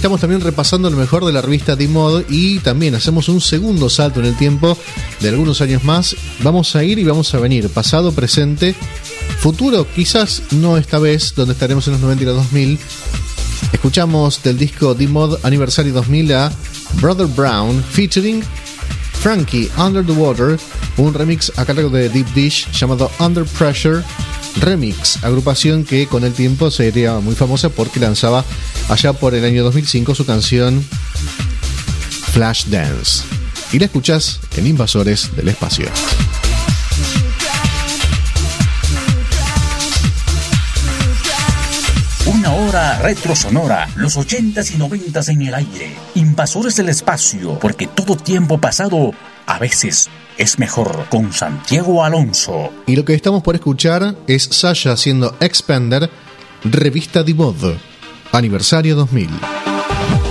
Estamos también repasando lo mejor de la revista D-Mod y también hacemos un segundo salto en el tiempo de algunos años más. Vamos a ir y vamos a venir, pasado, presente, futuro, quizás no esta vez, donde estaremos en los 90 y los 2000. Escuchamos del disco D-Mod Aniversario 2000 a Brother Brown featuring Frankie Under the Water, un remix a cargo de Deep Dish llamado Under Pressure Remix, agrupación que con el tiempo sería muy famosa porque lanzaba allá por el año 2005 su canción Flashdance. Y la escuchás en Invasores del Espacio. Una hora retro sonora, los 80s y 90s en el aire. Invasores del Espacio, porque todo tiempo pasado a veces es mejor, con Santiago Alonso. Y lo que estamos por escuchar es Sasha haciendo Expander, revista D-Mod, Aniversario 2000.